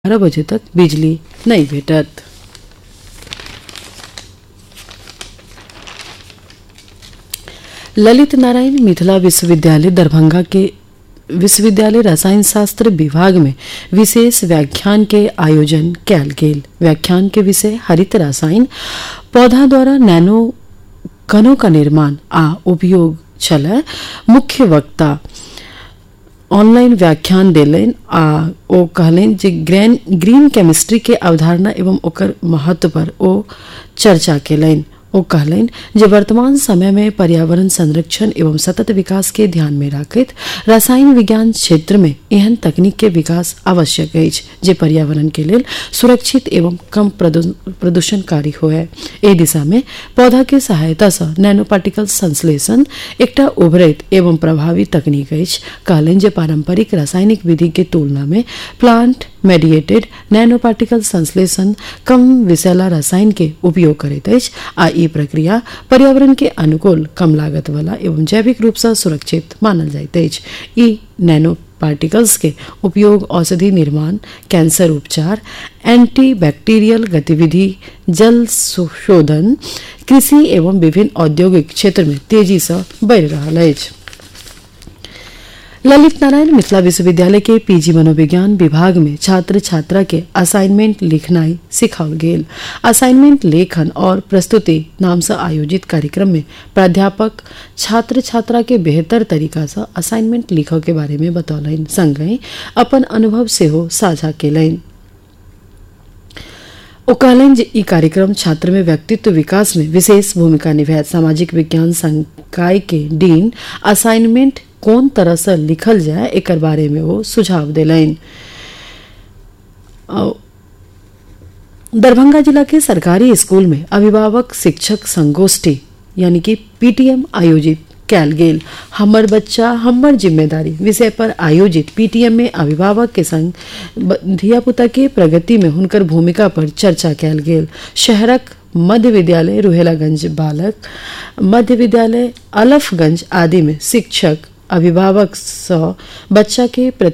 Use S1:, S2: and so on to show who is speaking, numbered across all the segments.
S1: 12 बजे तक बिजली नहीं भेटत। ललित नारायण मिथिला विश्वविद्यालय दरभंगा के विश्वविद्यालय रसायन शास्त्र विभाग में विशेष व्याख्यान के आयोजन कयल गेल। व्याख्यान के विषय हरित रसायन पौधा द्वारा नैनो कणों का निर्माण आ उपयोग छल। मुख्य वक्ता ऑनलाइन व्याख्यान देलन आ ओ कहलन जे ग्रीन केमिस्ट्री के अवधारणा एवं ओकर महत्व पर ओ चर्चा केलन। ओ कहलन जे वर्तमान समय में पर्यावरण संरक्षण एवं सतत विकास के ध्यान में राखैत रसायन विज्ञान क्षेत्र में एहन तकनीक के विकास आवश्यक अछि जे पर्यावरण के लेल सुरक्षित एवं कम प्रदूषणकारी होय। एहि दिशा में पौधा के सहायता से नैनो पार्टिकल संश्लेषण एकटा उभरैत एवं प्रभावी तकनीक अछि। कहलन जे पारंपरिक रासायनिक विधि के तुलना में प्लांट मेडिएटेड नैनो पार्टिकल संश्लेषण कम विषैला रसायन के उपयोग करैत अछि आ ई प्रक्रिया पर्यावरण के अनुकूल कम लागत वाला एवं जैविक रूप से सुरक्षित मानल जाइत अछि। ई नैनो पार्टिकल्स के उपयोग औषधि निर्माण, कैंसर उपचार, एंटी बैक्टीरियल गतिविधि, जल शोधन, कृषि एवं विभिन्न औद्योगिक क्षेत्र में तेजी से बढ़ रहा अछि। ललित नारायण मिथिला विश्वविद्यालय के पीजी मनोविज्ञान विभाग में छात्र छात्रा के असाइनमेंट लिखनाई सिखाओल गेल। असाइनमेंट लेखन और प्रस्तुति नाम से आयोजित कार्यक्रम में प्राध्यापक छात्र छात्रा के बेहतर तरीका से असाइनमेंट लिखो के बारे में बतौलन, संगहि अपन अनुभव सेहो साझा केलन। ओ कहलन जे ई कार्यक्रम छात्र में व्यक्तित्व विकास में विशेष भूमिका निभायत। सामाजिक विज्ञान संकाय के डीन असाइनमेंट कौन तरह से लिखल जाए एकर बारे में वो सुझाव दिलन। दरभंगा जिला के सरकारी स्कूल में अभिभावक शिक्षक संगोष्ठी यानी कि पीटीएम आयोजित कयल गेल। हमर बच्चा हमर जिम्मेदारी विषय पर आयोजित पीटीएम में अभिभावक के संग धियापुता के प्रगति में हुनकर भूमिका पर चर्चा कयल गेल। शहरक मध्य विद्यालय रुहेलागंज, बालक मध्य विद्यालय अलफगंज आदि में शिक्षक अभिभावक सँ बच्चा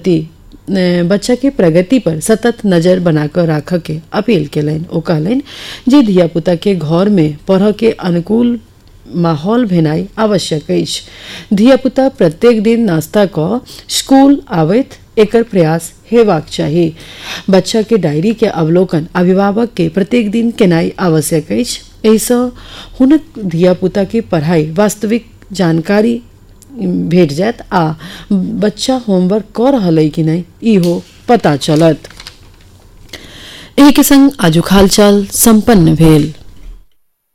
S1: के प्रगति पर सतत नजर बनाकर राख के अपील केलन। ओ कहलन जे धियापुता के घर में पढ़ के अनुकूल माहौल भेनाई आवश्यक अछि। धियापुता प्रत्येक दिन नास्ता क स्कूल आबैत एकर प्रयास हेबाक चाही। बच्चा के डायरी के अवलोकन अभिभावक के प्रत्येक दिन केनाई आवश्यक अछि। एहि सँ हुनक धियापुता के पढ़ाई वास्तविक जानकारी भेट जायत आ बच्चा होमवर्क कर रहल है कि नहीं इहो पता चलत। एहि के संग आजुक हालचाल संपन्न भेल।